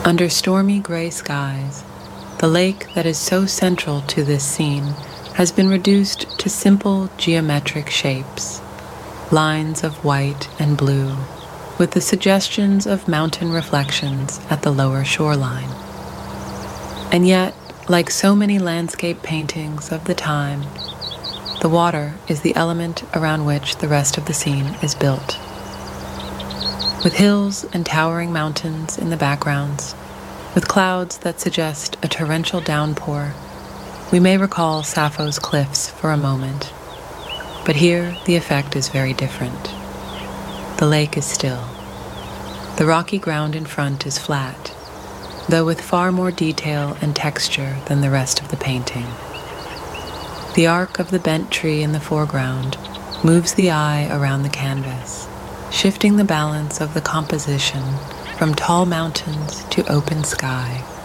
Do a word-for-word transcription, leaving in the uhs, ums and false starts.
Under stormy gray skies, the lake that is so central to this scene has been reduced to simple geometric shapes, lines of white and blue, with the suggestions of mountain reflections at the lower shoreline. And yet, like so many landscape paintings of the time, the water is the element around which the rest of the scene is built. With hills and towering mountains in the backgrounds, with clouds that suggest a torrential downpour, we may recall Sappho's cliffs for a moment. But here, the effect is very different. The lake is still. The rocky ground in front is flat, though with far more detail and texture than the rest of the painting. The arc of the bent tree in the foreground moves the eye around the canvas, shifting the balance of the composition from tall mountains to open sky